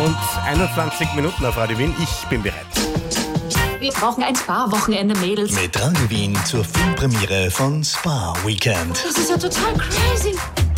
und 21 Minuten auf Radio Wien. Ich bin bereit. Wir brauchen ein Spa-Wochenende, Mädels. Mit Radio Wien zur Filmpremiere von Spa Weekend. Das ist ja total crazy.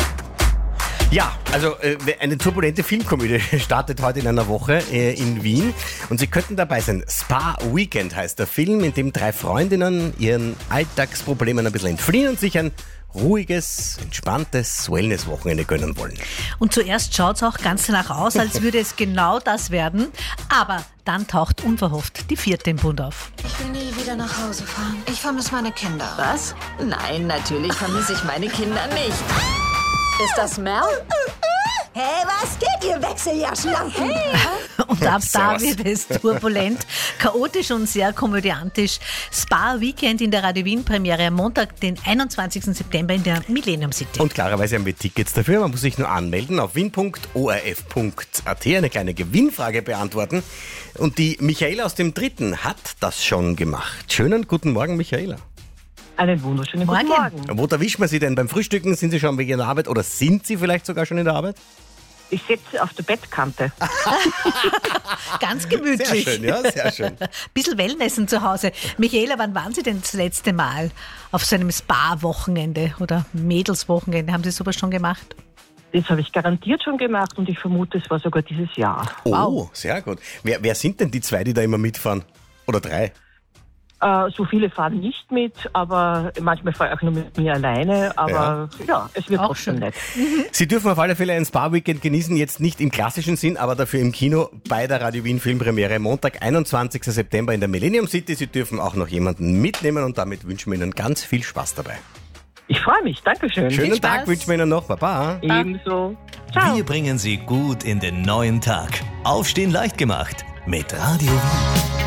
Ja, also eine turbulente Filmkomödie startet heute in einer Woche in Wien und Sie könnten dabei sein. Spa Weekend heißt der Film, in dem 3 Freundinnen ihren Alltagsproblemen ein bisschen entfliehen und sich ein ruhiges, entspanntes Wellness-Wochenende gönnen wollen. Und zuerst schaut es auch ganz danach aus, als würde es genau das werden. Aber dann taucht unverhofft die 4. im Bund auf. Ich will nie wieder nach Hause fahren. Ich vermisse meine Kinder. Was? Nein, natürlich vermisse ich meine Kinder nicht. Ist das Mel? Hey, was geht, ihr Wechseljahrschlampen? Und ab da Servus. wird es turbulent, chaotisch und sehr komödiantisch. Spa Weekend in der Radio Wien Premiere am Montag, den 21. September in der Millennium City. Und klarerweise haben wir Tickets dafür. Man muss sich nur anmelden auf wien.orf.at, eine kleine Gewinnfrage beantworten. Und die Michaela aus dem 3. hat das schon gemacht. Schönen guten Morgen, Michaela. Einen wunderschönen guten Morgen. Morgen. Wo erwischt man Sie denn beim Frühstücken? Sind Sie schon wegen der Arbeit oder sind Sie vielleicht sogar schon in der Arbeit? Ich sitze auf der Bettkante. Ganz gemütlich. Sehr schön, ja, sehr schön. Bisschen Wellnessen zu Hause. Michaela, wann waren Sie denn das letzte Mal auf so einem Spa-Wochenende oder Mädelswochenende? Haben Sie sowas schon gemacht? Das habe ich garantiert schon gemacht und ich vermute, es war sogar dieses Jahr. Oh, Wow. sehr gut. Wer sind denn die 2, die da immer mitfahren? Oder 3? So viele fahren nicht mit, aber manchmal fahre ich auch nur mit mir alleine. Aber ja, es wird Auch trotzdem schön. nett. Sie dürfen auf alle Fälle ein Spa-Weekend genießen, jetzt nicht im klassischen Sinn, aber dafür im Kino bei der Radio Wien Filmpremiere. Montag, 21. September in der Millennium City. Sie dürfen auch noch jemanden mitnehmen und damit wünschen wir Ihnen ganz viel Spaß dabei. Ich freue mich. Dankeschön. Schönen Spaß. Tag wünschen wir Ihnen noch. Baba. Ebenso. Ciao. Wir bringen Sie gut in den neuen Tag. Aufstehen leicht gemacht mit Radio Wien.